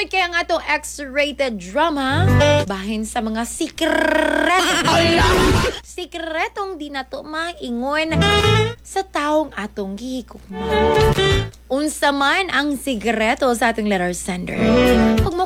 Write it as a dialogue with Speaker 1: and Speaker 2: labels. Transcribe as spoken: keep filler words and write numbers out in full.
Speaker 1: kay ang atong X-rated drama bahin sa mga sikreto. Sikretong di na to maingon sa taong atong gihigugma. Unsa man ang sikreto sa ating letter sender. Huwag mo